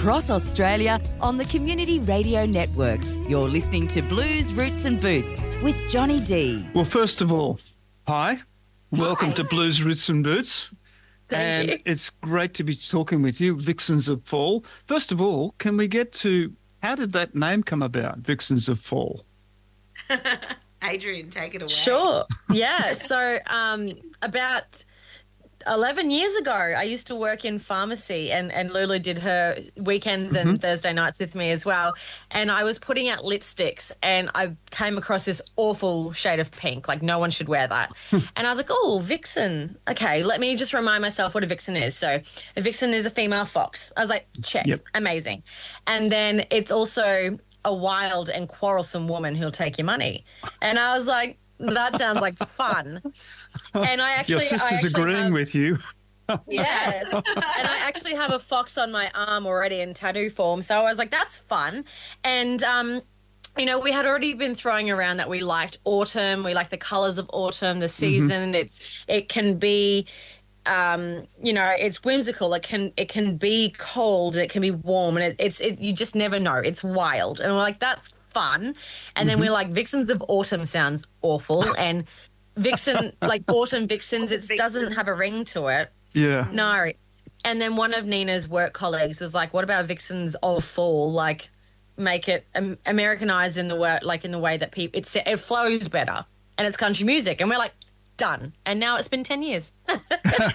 across Australia on the Community Radio Network. You're listening to Blues, Roots and Boots with Johnny D. Well, first of all, hi. Welcome to Blues, Roots and Boots. Thank you. It's great to be talking with you, Vixens of Fall. First of all, can we get to how did that name come about, Vixens of Fall? Adrian, take it away. Sure. Yeah. So about 11 years ago, I used to work in pharmacy and Lulu did her weekends and Thursday nights with me as well. And I was putting out lipsticks and I came across this awful shade of pink. Like no one should wear that. And I was like, oh, vixen. Okay, let me just remind myself what a vixen is. So a vixen is a female fox. I was like, check. Yep. Amazing. And then it's also a wild and quarrelsome woman who'll take your money. And I was like, that sounds like fun. And Your sister's agreeing with you. Yes. And I actually have a fox on my arm already in tattoo form. So I was like, that's fun. And, you know, we had already been throwing around that we liked autumn. We like the colours of autumn, the season. It can be, you know, it's whimsical. It can be cold. It can be warm. And you just never know. It's wild. And we're like, that's fun. And then we're like, Vixens of Autumn sounds awful. And vixen, like autumn vixens, it doesn't have a ring to it. Yeah. No. And then one of Nina's work colleagues was like, what about Vixens of Fall? Like, make it Americanized in the word, like in the way that people, it flows better and it's country music. And we're like, done. And now it's been 10 years.